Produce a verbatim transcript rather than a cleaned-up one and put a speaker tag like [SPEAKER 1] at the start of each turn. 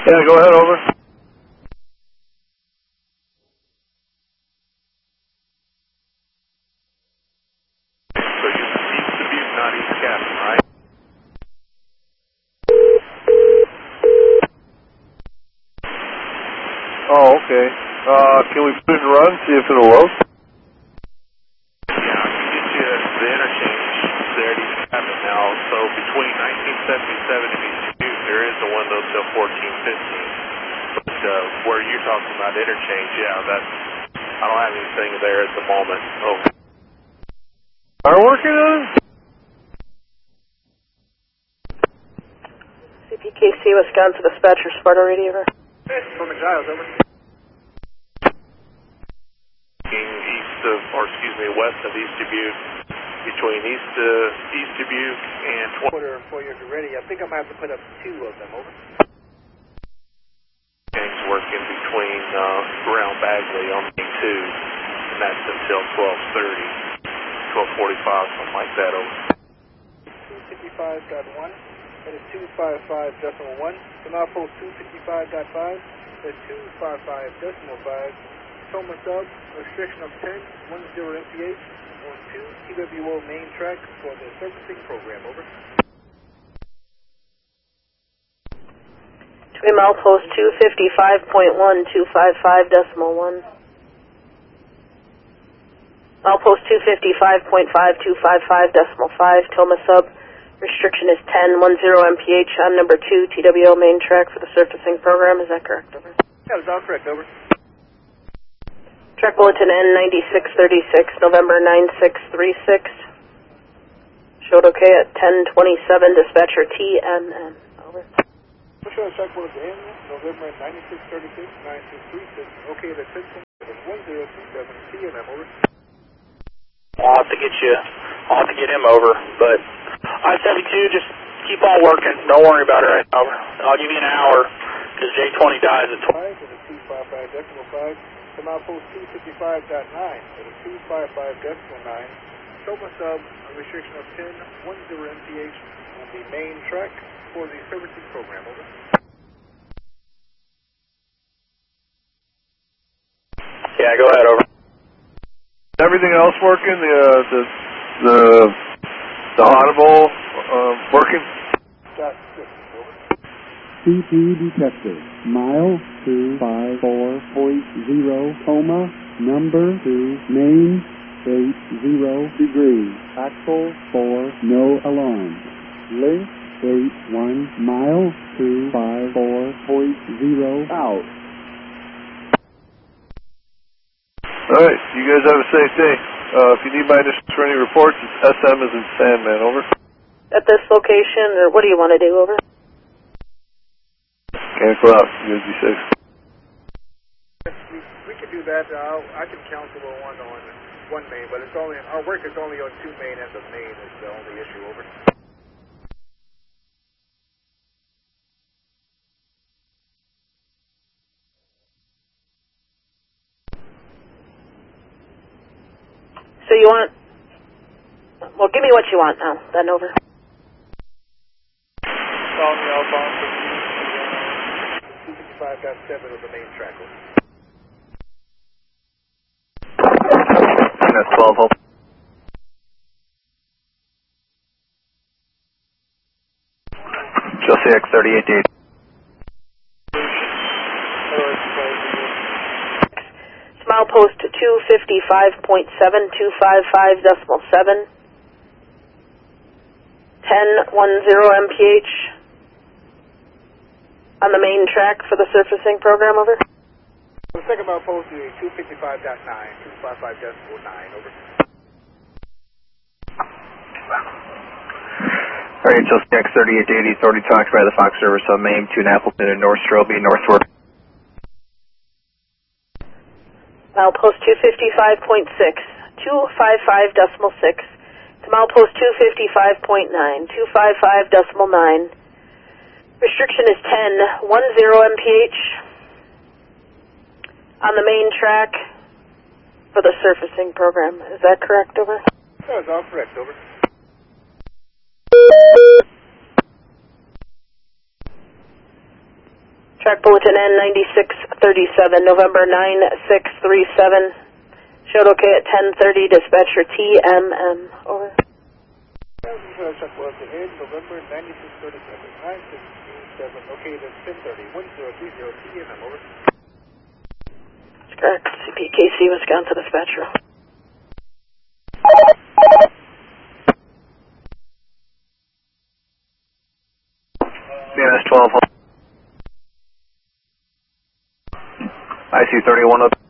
[SPEAKER 1] Yeah, go ahead, over.
[SPEAKER 2] So you East Dubuque, not East Captain, right?
[SPEAKER 1] Oh, okay. Uh, can we put it in run, see if it'll load?
[SPEAKER 2] Yeah, I can get you the interchange there at East Captain now. So between nineteen seventy-seven and East Dubuque, there is a window till fourteen fifteen. But uh, where you're talking about interchange, yeah, that's, I don't have anything there at the moment. Oh.
[SPEAKER 1] Are working on it?
[SPEAKER 3] C P K C Wisconsin Dispatcher, Sparta Radio.
[SPEAKER 4] From Giles, over.
[SPEAKER 2] East of, or excuse me, west of East Dubuque, between East uh, East Dubuque and twenty.
[SPEAKER 4] Quarter for you ready. I think I might have to put up two of them, over.
[SPEAKER 2] Gangs working between uh, around Bagley on Main two, and that's until twelve thirty, twelve forty-five, something like that. Over.
[SPEAKER 4] two fifty-five point one. That is two fifty-five decimal one. So now post two fifty-five point five. That is two fifty-five decimal five. Toma sub, restriction of ten, one zero M P H, on two T W O main track for the servicing program, over.
[SPEAKER 3] Twin mile post two fifty-five point one, two fifty-five decimal one. Mile post two fifty-five point five, two fifty-five decimal five. Toma sub, restriction is ten, one zero M P H on number two T W O main track for the surfacing program. Is that correct, over?
[SPEAKER 4] Yeah, that's all correct, over.
[SPEAKER 3] Track bulletin N ninety-six thirty-six, November nine six three six. Showed okay at ten twenty-seven, dispatcher T N N. Over.
[SPEAKER 4] Sure, track bulletin N, November ninety-six thirty-six, nine six three six. Okay, the attention is one zero two seven T N M, over.
[SPEAKER 5] I'll have to get you, I'll have to get him over, but I seventy-two, just keep on working. Don't worry about it right now. I'll give you an hour, because J twenty dies at twelve.
[SPEAKER 4] To the two fifty-five decimal five. Come out post two fifty-five point nine. To the two fifty-five decimal nine. Toma sub, a restriction of ten, one zero M P H on the main track for the servicing program, over.
[SPEAKER 5] Yeah, go ahead, over.
[SPEAKER 1] Everything else working? The uh, the the the audible uh, working?
[SPEAKER 4] Got six, over.
[SPEAKER 6] C P detected. Mile two five four point zero, Toma, number two, main, eight zero degrees, axle four, no alarm. Length eight one, mile two five four point zero, out.
[SPEAKER 1] Alright, you guys have a safe day. Uh, if you need my initials for any reports, it's S M as in Sandman, over.
[SPEAKER 3] At this location, or what do you want to do, over?
[SPEAKER 1] Cancel out, you guys be safe.
[SPEAKER 4] We, we can do that. Uh, I can cancel the one on one main, but it's only, our work is only on two main ends of main is the only issue, over.
[SPEAKER 3] So you want, well, give me what you want now, then, over.
[SPEAKER 4] Call me outbound for two fifty-five point seven of the main track, over.
[SPEAKER 1] That's twelve, hold. Chelsea X thirty-eight D.
[SPEAKER 3] Mile post two fifty-five point seven, two fifty-five decimal seven. ten, one zero M P H on the main track for the surfacing program, over.
[SPEAKER 4] The second mile post is two fifty-five point nine, two fifty-five decimal nine, over.
[SPEAKER 7] Alright, Chelsea X thirty-eight eighty, authority talks by the Fox service on Main to Appleton and North Strobey, northward.
[SPEAKER 3] Mile post two fifty-five point six, two fifty-five decimal six to mile post two fifty-five point nine, two fifty-five decimal nine. Restriction is ten, one zero M P H on the main track for the surfacing program. Is that correct, over?
[SPEAKER 4] That is all correct, over.
[SPEAKER 3] Track bulletin N ninety-six thirty-seven, November nine six three seven. Showed okay at ten thirty, dispatcher T M M. Over.
[SPEAKER 4] Track bulletin N, November ninety-six thirty-seven, nine six three seven, okay at ten thirty, one zero three zero T M M. Over.
[SPEAKER 3] That's correct. C P K C, Wisconsin dispatcher.
[SPEAKER 7] B N S twelve. I C thirty-one up.